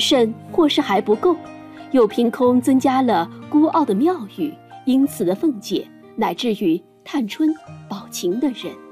甚或是还不够，又凭空增加了孤傲的庙宇、因此的凤姐，乃至于探春、宝琴的人。